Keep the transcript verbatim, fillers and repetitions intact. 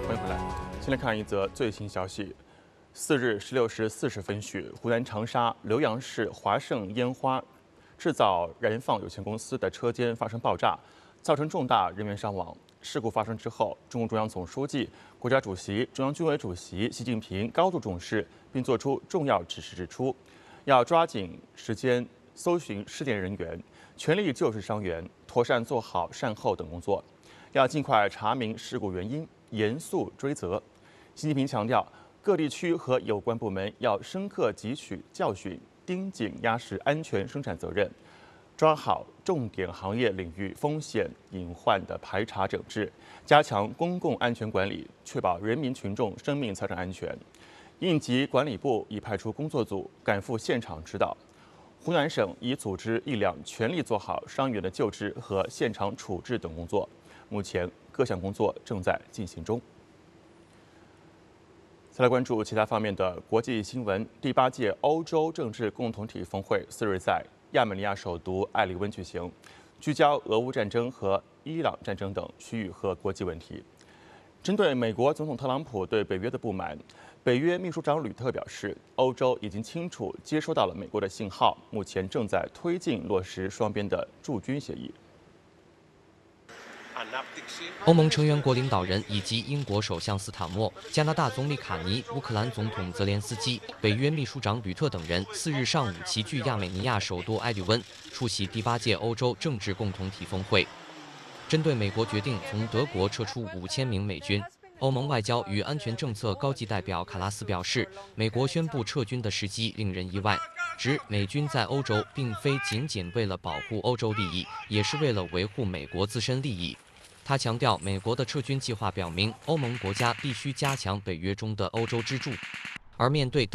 欢迎回来。先来看一则最新消息：四日十六时四十分许，湖南长沙浏阳市华盛烟花制造燃放有限公司的车间发生爆炸，造成重大人员伤亡。事故发生之后，中共中央总书记、国家主席、中央军委主席习近平高度重视，并作出重要指示，指出要抓紧时间搜寻失电人员，全力救治伤员，妥善做好善后等工作，要尽快查明事故原因，严肃追责。习近平强调，各地区和有关部门要深刻汲取教训，盯紧压实安全生产责任，抓好重点行业领域风险隐患的排查整治，加强公共安全管理，确保人民群众生命财产安全。应急管理部已派出工作组赶赴现场指导，湖南省已组织力量全力做好伤员的救治和现场处置等工作。目前各项工作正在进行中。再来关注其他方面的国际新闻。第八届欧洲政治共同体峰会四日在亚美尼亚首都埃利温举行，聚焦俄乌战争和伊朗战争等区域和国际问题。针对美国总统特朗普对北约的不满，北约秘书长吕特表示，欧洲已经清楚接收到了美国的信号，目前正在推进落实双边的驻军协议。 欧盟成员国领导人以及英国首相斯塔默、加拿大总理卡尼、乌克兰总统泽连斯基、北约秘书长吕特等人四日上午齐聚亚美尼亚首都埃利温，出席第八届欧洲政治共同体峰会。针对美国决定从德国撤出五千名美军，欧盟外交与安全政策高级代表卡拉斯表示，美国宣布撤军的时机令人意外，指美军在欧洲并非仅仅为了保护欧洲利益，也是为了维护美国自身利益。他强调，美国的撤军计划表明，欧盟国家必须加强北约中的欧洲支柱，而面对